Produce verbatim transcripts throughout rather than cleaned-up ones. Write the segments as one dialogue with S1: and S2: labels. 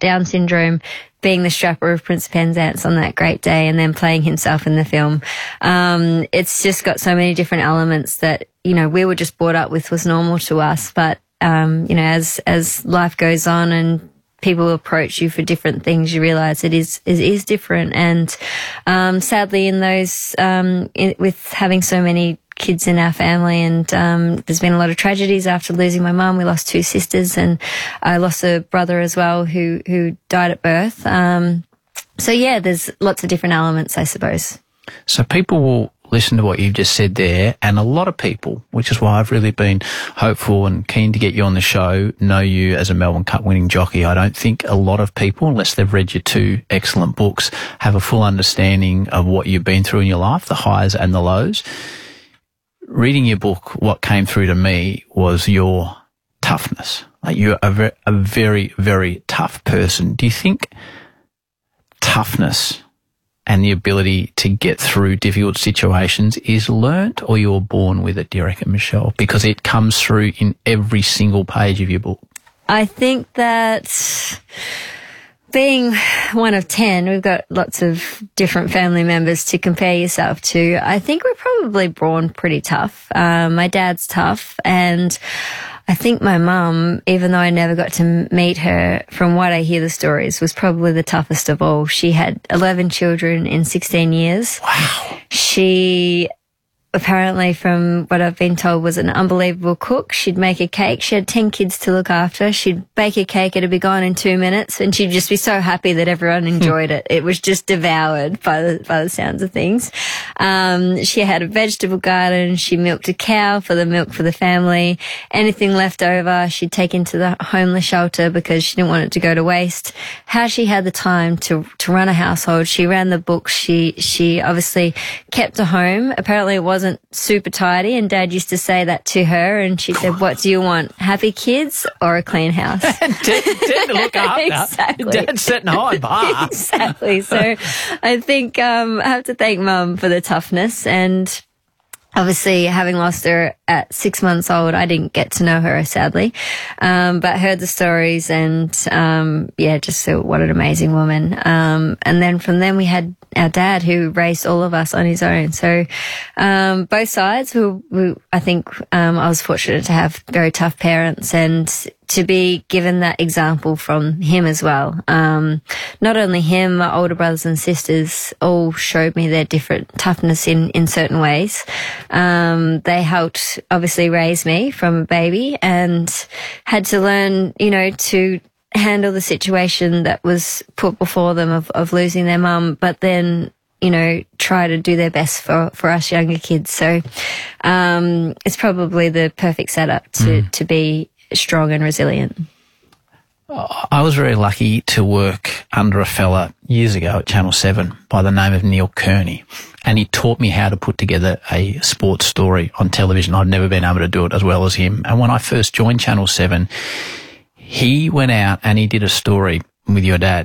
S1: Down syndrome, being the strapper of Prince Penzance on that great day and then playing himself in the film. Um, it's just got so many different elements that, you know, we were just brought up with was normal to us. But, um, you know, as, as life goes on and people approach you for different things, you realise it is, it is different. And, um, sadly in those, um, in, with having so many kids in our family, and um, there's been a lot of tragedies after losing my mum. We lost two sisters, and I lost a brother as well who who died at birth. Um, so yeah, there's lots of different elements, I suppose.
S2: So people will listen to what you've just said there, and a lot of people, which is why I've really been hopeful and keen to get you on the show, know you as a Melbourne Cup winning jockey. I don't think a lot of people, unless they've read your two excellent books, have a full understanding of what you've been through in your life, the highs and the lows. Reading your book, what came through to me was your toughness. Like you're a very, a very, very tough person. Do you think toughness and the ability to get through difficult situations is learnt, or you're born with it, do you reckon, Michelle? Because it comes through in every single page of your book.
S1: I think that being one of ten, we've got lots of different family members to compare yourself to. I think we're probably born pretty tough. Um, my dad's tough, and I think my mum, even though I never got to meet her, from what I hear the stories, was probably the toughest of all. She had eleven children in sixteen years.
S2: Wow.
S1: She apparently, from what I've been told, was an unbelievable cook. She'd make a cake. She had ten kids to look after. She'd bake a cake. It'd be gone in two minutes. And she'd just be so happy that everyone enjoyed it. It was just devoured by the, by the sounds of things. Um, she had a vegetable garden. She milked a cow for the milk for the family. Anything left over, she'd take into the homeless shelter because she didn't want it to go to waste. How she had the time to, to run a household. She ran the books. She, she obviously kept a home. Apparently it wasn't super tidy, and Dad used to say that to her, and she said, what do you want, happy kids or a clean house?
S2: Dad, Dad to look after.
S1: Exactly.
S2: Dad's setting high bar.
S1: Exactly. So I think um, I have to thank Mum for the toughness, and obviously having lost her at six months old, I didn't get to know her, sadly, um, but heard the stories, and um, yeah, just so what an amazing woman. Um, and then from then we had our dad, who raised all of us on his own. So um, both sides, we, we, I think um, I was fortunate to have very tough parents, and to be given that example from him as well. Um, not only him, my older brothers and sisters all showed me their different toughness in, in certain ways. Um, they helped obviously raise me from a baby, and had to learn, you know, to handle the situation that was put before them of, of losing their mum, but then, you know, try to do their best for, for us younger kids. So um, it's probably the perfect setup to, mm. to be strong and resilient.
S2: I was very lucky to work under a fella years ago at Channel seven by the name of Neil Kearney, and he taught me how to put together a sports story on television. I'd never been able to do it as well as him. And when I first joined Channel seven, he went out and he did a story with your dad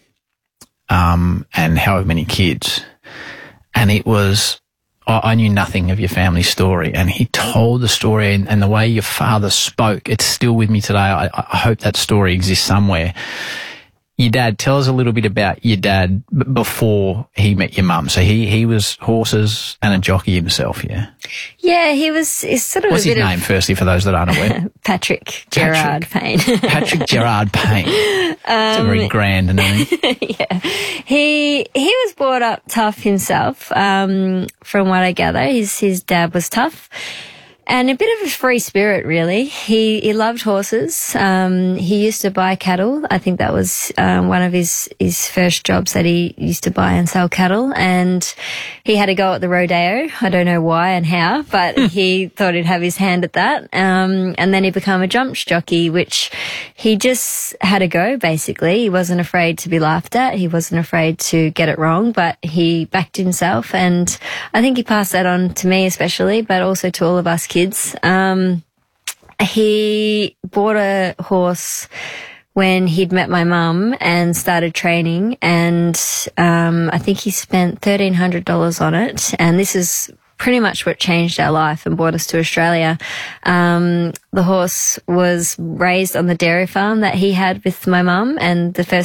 S2: um, and however many kids, and it was, I knew nothing of your family story, and he told the story, and, and the way your father spoke, it's still with me today. I, I hope that story exists somewhere. Your dad, tell us a little bit about your dad b- before he met your mum. So he, he was horses and a jockey himself, yeah?
S1: Yeah, he was he's sort of
S2: What's
S1: a bit
S2: his name,
S1: of
S2: firstly, for those that aren't aware?
S1: Patrick Gerard Payne.
S2: Patrick Gerard Payne. It's um, a very grand name.
S1: Yeah. He he was brought up tough himself, um, from what I gather. His, his dad was tough. And a bit of a free spirit, really. He he loved horses. Um, he used to buy cattle. I think that was um, one of his, his first jobs, that he used to buy and sell cattle. And he had a go at the rodeo. I don't know why and how, but he thought he'd have his hand at that. Um, and then he became a jump jockey, which he just had a go, basically. He wasn't afraid to be laughed at. He wasn't afraid to get it wrong, but he backed himself. And I think he passed that on to me especially, but also to all of us kids. Um, he bought a horse when he'd met my mum and started training, and um, I think he spent thirteen hundred dollars on it, and this is pretty much what changed our life and brought us to Australia. Um, the horse was raised on the dairy farm that he had with my mum, and the first